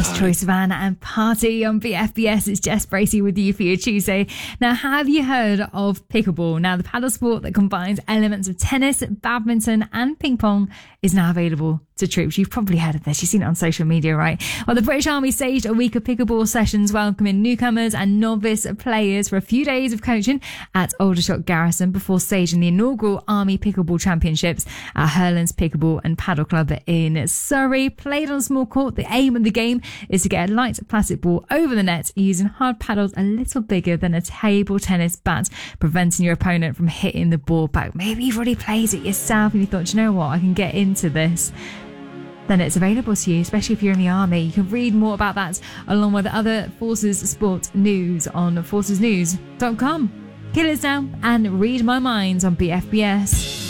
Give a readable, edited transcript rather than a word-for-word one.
Troye Sivan and Party on BFBS. It's Jess Bracey with you for your Tuesday. Now, have you heard of pickleball? Now, the paddle sport that combines elements of tennis, badminton and ping pong is now available to troops. You've probably heard of this. You've seen it on social media, right? Well, the British Army staged a week of pickleball sessions welcoming newcomers and novice players for a few days of coaching at Aldershot Garrison before staging the inaugural Army Pickleball Championships at Hurlands Pickleball and Paddle Club in Surrey. Played on a small court, the aim of the game is to get a light plastic ball over the net using hard paddles a little bigger than a table tennis bat, preventing your opponent from hitting the ball back. Maybe you've already played it yourself and you thought, you know what, I can get into this. Then it's available to you, especially if you're in the army. You can read more about that along with other Forces Sport news on forcesnews.com. Killers now and Read My Minds on BFBS.